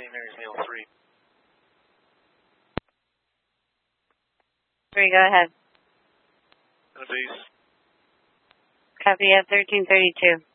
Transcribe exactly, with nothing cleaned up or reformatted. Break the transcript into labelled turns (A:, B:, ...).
A: Saint Mary's Neil three.
B: Three, go ahead.
A: On base.
B: Copy at thirteen thirty-two.